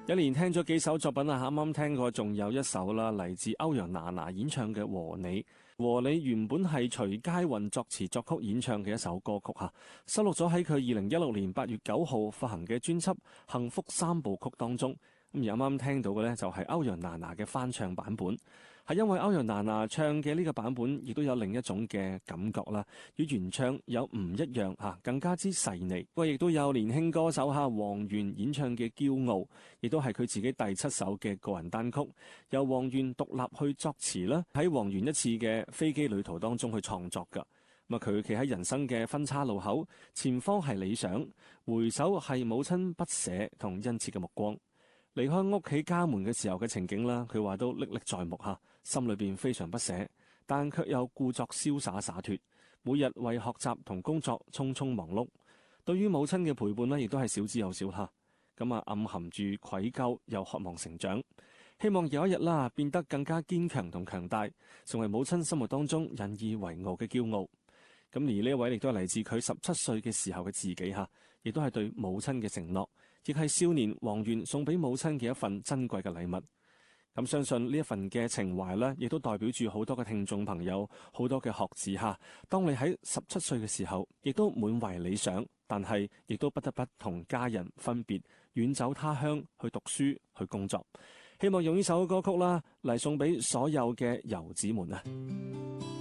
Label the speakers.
Speaker 1: 一連聽咗幾首作品啊，啱啱聽過仲有一首啦，嚟自歐陽娜娜演唱嘅《和你》。和你原本係徐佳韻作詞作曲演唱嘅一首歌曲吓，收錄咗喺佢2016年8月9號發行嘅專輯《幸福三部曲》當中。咁而啱啱聽到嘅呢，就係歐陽娜娜嘅翻唱版本，係因為歐陽娜娜唱嘅呢個版本亦都有另一種嘅感覺啦，與原唱有唔一樣吓，更加之細膩。不過亦都有年輕歌手吓黃源演唱嘅《驕傲》，亦都係佢自己第7首嘅個人單曲，由黃源獨立去作詞啦，喺黃源一次嘅飛機旅途當中去創作噶。佢企喺人生嘅分岔路口，前方係理想，回首係母親不捨同殷切嘅目光。離開屋企家門嘅時候嘅情景啦，佢話都歷歷在目吓，心裏邊非常不捨，但卻又故作瀟灑灑脫，每日為學習同工作匆匆忙碌。對於母親嘅陪伴呢，亦都係少之又少吓，咁暗含住愧疚又渴望成長，希望有一日啦變得更加堅強同強大，成為母親心目當中引以為傲嘅驕傲。咁而呢一位亦都係嚟自佢17歲嘅時候嘅自己吓，亦都係對母親嘅承諾，亦係少年黃源送俾母親嘅一份珍貴嘅禮物。咁相信呢一份嘅情懷呢，亦都代表住好多嘅聽眾朋友，好多嘅學子吓。當你喺17歲嘅時候，亦都滿懷理想，但係亦都不得不同家人分別，遠走他鄉去讀書去工作。希望用呢首歌曲啦嚟送俾所有嘅遊子們啊！